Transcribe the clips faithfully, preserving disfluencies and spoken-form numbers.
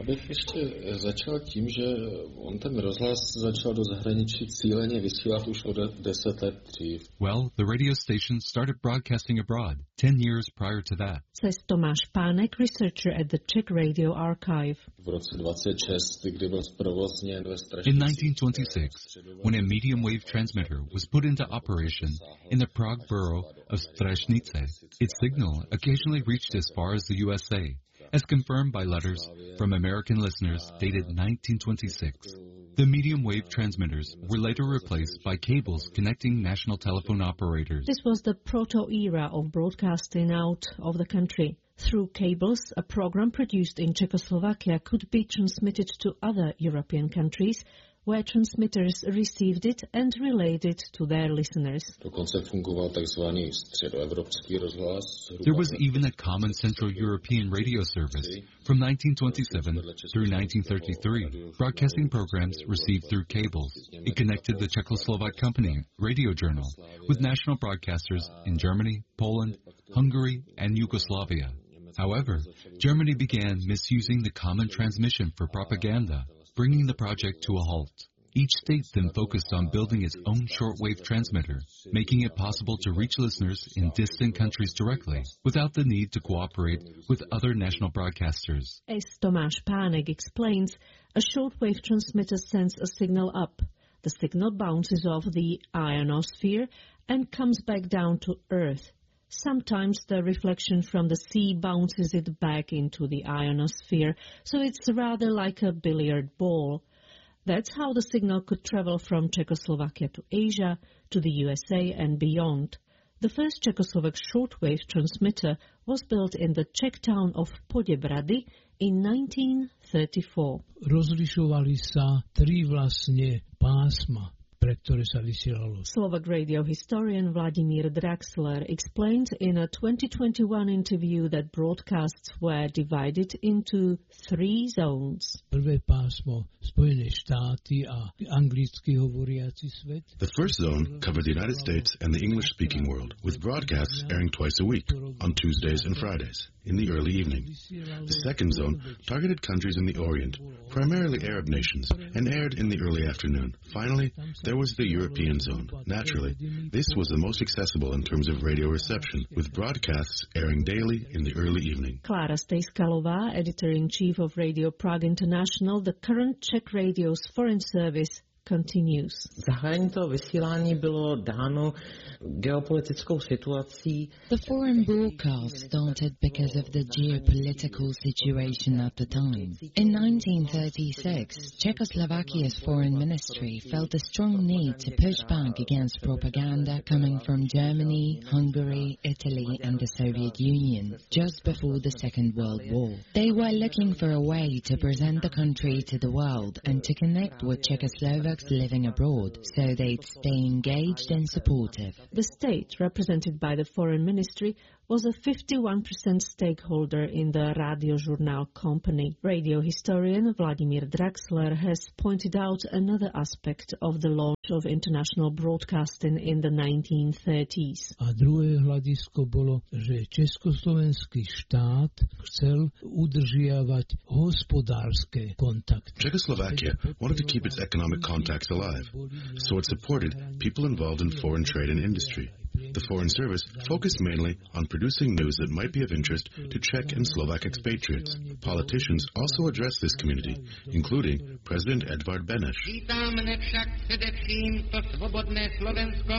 Abych ještě začal tím, že on ten rozhlas začal do zahraničí cíleně vysílat už od deset let dřív. Well, the radio station started broadcasting abroad ten years prior to that. Says Tomáš Pánek, researcher at the Czech Radio Archive. V roce dvacet šest, kdy byl zprovozněn ve Strašnici. In nineteen twenty-six, when a medium wave transmitter was put into operation in the Prague borough of Strašnice, its signal occasionally reached as far as the U S A, as confirmed by letters from American listeners dated nineteen twenty-six. The medium-wave transmitters were later replaced by cables connecting national telephone operators. This was the proto-era of broadcasting out of the country. Through cables, a program produced in Czechoslovakia could be transmitted to other European countries, where transmitters received it and relayed it to their listeners. Dokonce fungoval takzvaný středoevropský rozhlas. There was even a common Central European radio service from nineteen twenty-seven through nineteen thirty-three, broadcasting programs received through cables. It connected the Czechoslovak company, Radio Journal, with national broadcasters in Germany, Poland, Hungary, and Yugoslavia. However, Germany began misusing the common transmission for propaganda, bringing the project to a halt. Each state then focused on building its own shortwave transmitter, making it possible to reach listeners in distant countries directly, without the need to cooperate with other national broadcasters. As Tomáš Pánek explains, a shortwave transmitter sends a signal up. The signal bounces off the ionosphere and comes back down to Earth. Sometimes the reflection from the sea bounces it back into the ionosphere, so it's rather like a billiard ball. That's how the signal could travel from Czechoslovakia to Asia, to the U S A and beyond. The first Czechoslovak shortwave transmitter was built in the Czech town of Poděbrady in nineteen thirty-four. Rozlišovali sa tri vlastne pásma, pre ktoré sa vysielalo. Slovak radio historian Vladimír Draxler explained in a twenty twenty-one interview that broadcasts were divided into three zones. Prvé pásmo Spojené štáty a anglicky hovoriaci svet. The first zone covered the United States and the English-speaking world, with broadcasts airing twice a week, on Tuesdays and Fridays, in the early evening. The second zone targeted countries in the Orient, primarily Arab nations, and aired in the early afternoon. Finally, there was the European zone. Naturally, this was the most accessible in terms of radio reception, with broadcasts airing daily in the early evening. Klára Stejskalová, editor-in-chief of Radio Prague International, the current Czech radio's foreign service, continues. Zahájení toho vysílání bylo dáno geopolitickou situací. The foreign broadcast started because of the geopolitical situation at the time. In nineteen thirty-six, Czechoslovakia's foreign ministry felt a strong need to push back against propaganda coming from Germany, Hungary, Italy and the Soviet Union just before the Second World War. They were looking for a way to present the country to the world and to connect with Czechoslovaks living abroad, so they'd stay engaged and supportive. The state, represented by the foreign ministry, was a fifty-one percent stakeholder in the Radiožurnál company. Radio historian Vladimír Draxler has pointed out another aspect of the launch of international broadcasting in the nineteen thirties. A druhé hľadisko bolo, že československý štát chcel udržiavať hospodárske kontakty. Czechoslovakia wanted to keep its economic contacts alive, so it supported people involved in foreign trade and industry. The Foreign Service focused mainly on producing news that might be of interest to Czech and Slovak expatriates. Politicians also addressed this community, including President Edvard Beneš. Vítám mne však především to svobodné Slovensko,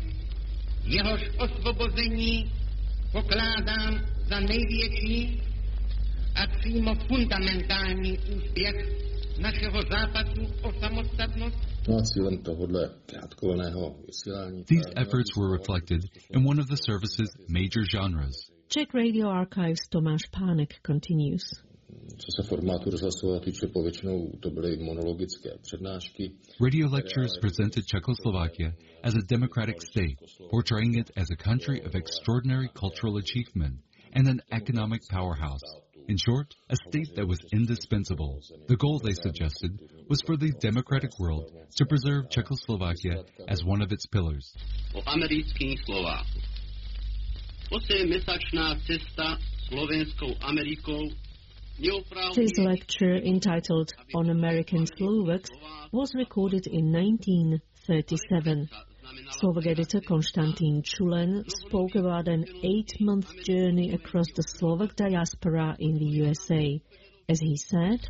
jehož osvobození pokládám za největší a přímo fundamentální úspěch našeho zápasu o samostatnost. These efforts were reflected in one of the service's major genres. Czech Radio Archives Tomáš Pánek continues. Radio lectures presented Czechoslovakia as a democratic state, portraying it as a country of extraordinary cultural achievement and an economic powerhouse. In short, a state that was indispensable. The goal, they suggested, was for the democratic world to preserve Czechoslovakia as one of its pillars. O amerických Slovákov. Osem mesačná cesta Slovenskou Amerikou This lecture, entitled On American Slovaks, was recorded in nineteen thirty-seven. Slovak editor Konstantin Čulen spoke about an eight-month journey across the Slovak diaspora in the U S A. As he said,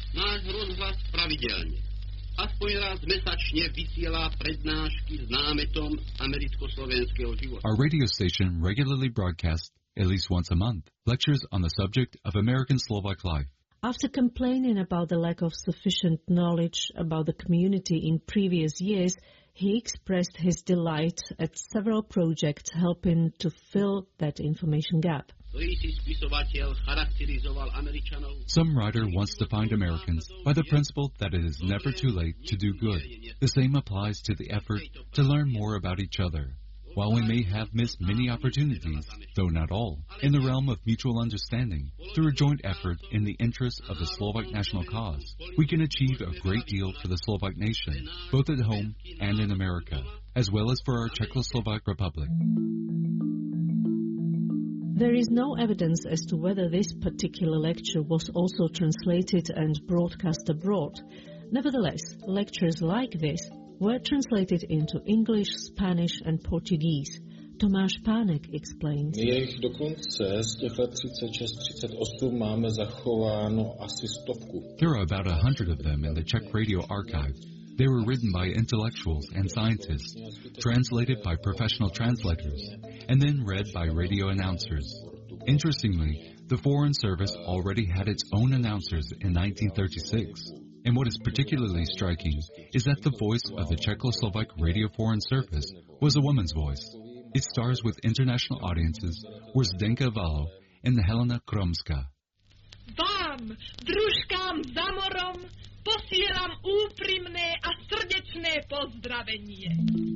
our radio station regularly broadcasts, at least once a month, lectures on the subject of American Slovak life. After complaining about the lack of sufficient knowledge about the community in previous years, he expressed his delight at several projects helping to fill that information gap. Some writer once defined Americans by the principle that it is never too late to do good. The same applies to the effort to learn more about each other. While we may have missed many opportunities, though not all, in the realm of mutual understanding, through a joint effort in the interest of the Slovak national cause, we can achieve a great deal for the Slovak nation, both at home and in America, as well as for our Czechoslovak Republic. There is no evidence as to whether this particular lecture was also translated and broadcast abroad. Nevertheless, lectures like this were translated into English, Spanish and Portuguese. Tomáš Pánek explains. Je jich dokonce z těch let třicet šest třicet osm máme zachováno asi stovku. There are about a hundred of them in the Czech radio archive. They were written by intellectuals and scientists, translated by professional translators, and then read by radio announcers. Interestingly, the Foreign Service already had its own announcers in nineteen thirty-six. And what is particularly striking is that the voice of the Czechoslovak Radio Foreign Service was a woman's voice. Its stars with international audiences were Zdenka Valo and Helena Kromska. Vám, družkám za morom, posielam úprimné a srdečné pozdravenie.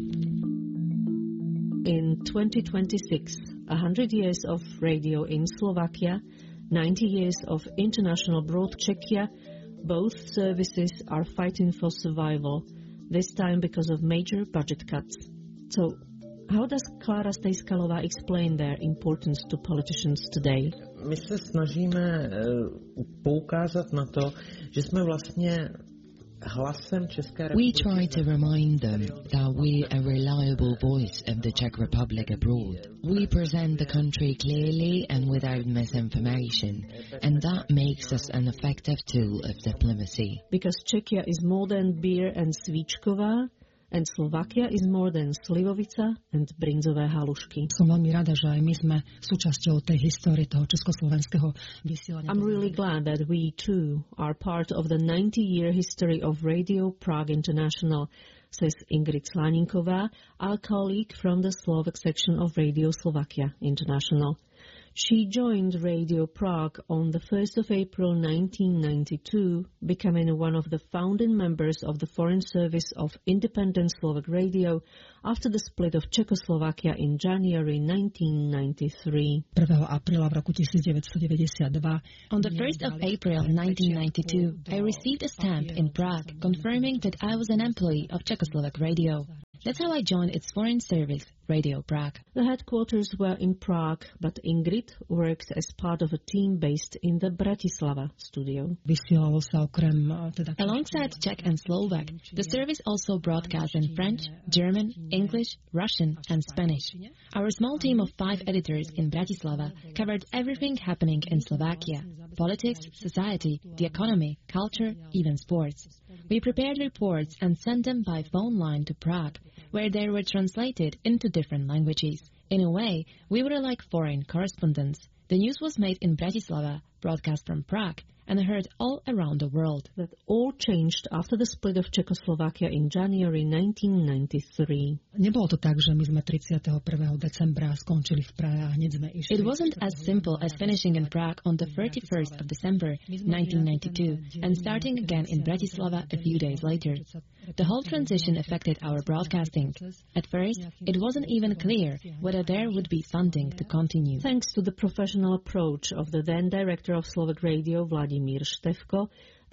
In twenty twenty-six, a hundred years of radio in Slovakia, ninety years of international broad Czechia, both services are fighting for survival, this time because of major budget cuts. So, how does Klára Stejskalová explain their importance to politicians today? My se snažíme poukázat na to, že jsme vlastně hlasem České republiky. We try to remind them that we're a reliable voice of the Czech Republic abroad. We present the country clearly and without misinformation, and that makes us an effective tool of diplomacy. Because Czechia is more than beer and svíčková, and Slovakia is more than slivovica and brinzové halušky. Som veľmi rada, že aj my sme súčasťou tej histórie toho československého vysielania. I'm really glad that we too are part of the ninety-year history of Radio Prague International, says Ingrid Slaninková, our colleague from the Slovak section of Radio Slovakia International. She joined Radio Prague on the first of April nineteen ninety-two, becoming one of the founding members of the Foreign Service of Independent Slovak Radio after the split of Czechoslovakia in January nineteen ninety-three. prvého apríla v roku devätnásťstodeväťdesiatdva On the first of April nineteen ninety-two, I received a stamp in Prague confirming that I was an employee of Czechoslovak Radio. That's how I joined its foreign service, Radio Prague. The headquarters were in Prague, but Ingrid worked as part of a team based in the Bratislava studio. Vysielalo sa okrem teda Alongside Czech and Slovak, the service also broadcast in French, German, English, Russian, and Spanish. Our small team of five editors in Bratislava covered everything happening in Slovakia: politics, society, the economy, culture, even sports. We prepared reports and sent them by phone line to Prague, where they were translated into different languages. In a way, we were like foreign correspondents. The news was made in Bratislava, broadcast from Prague, and heard all around the world. That all changed after the split of Czechoslovakia in January nineteen ninety-three. Nebolo to tak, že my sme tridsiateho prvého decembra skončili v Prahe a hneď sme išli. It wasn't as simple as finishing in Prague on the thirty-first of December nineteen ninety-two and starting again in Bratislava a few days later. The whole transition affected our broadcasting. At first, it wasn't even clear whether there would be funding to continue. Thanks to the professional approach of the then director of Slovak Radio, Vladimír Štefko,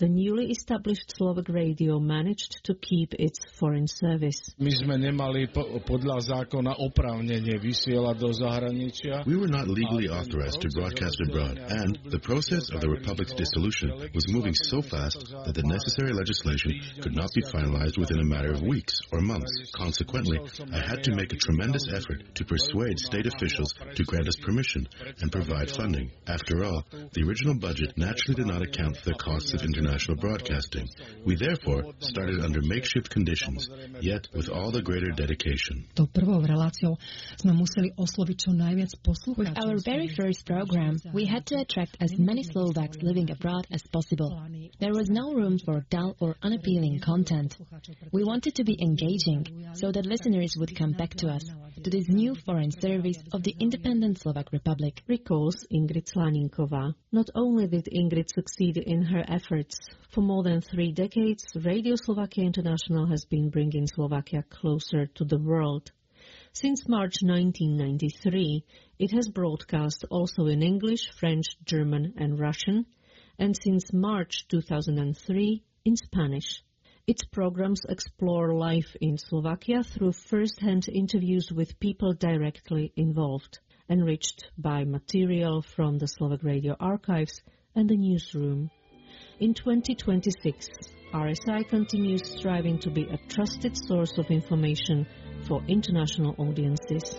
the newly established Slovak radio managed to keep its foreign service. My sme nemali podľa zákona oprávnenie vysielať do zahraničia. We were not legally authorized to broadcast abroad, and the process of the Republic's dissolution was moving so fast that the necessary legislation could not be finalized within a matter of weeks or months. Consequently, I had to make a tremendous effort to persuade state officials to grant us permission and provide funding. After all, the original budget naturally did not account for the costs of international broadcasting. We therefore started under makeshift conditions, yet with all the greater dedication. Tou prvou reláciou sme museli osloviť čo najviac poslucháčov. With our very first program, we had to attract as many Slovaks living abroad as possible. There was no room for dull or unappealing content. We wanted to be engaging, so that listeners would come back to us, to this new foreign service of the independent Slovak Republic. Recalls Ingrid Slaninková. Not only did Ingrid succeed in her efforts, for more than three decades, Radio Slovakia International has been bringing Slovakia closer to the world. Since March nineteen ninety-three, it has broadcast also in English, French, German and Russian, and since March two thousand three, in Spanish. Its programs explore life in Slovakia through first-hand interviews with people directly involved, enriched by material from the Slovak Radio archives and the newsroom. In twenty twenty-six, R S I continues striving to be a trusted source of information for international audiences.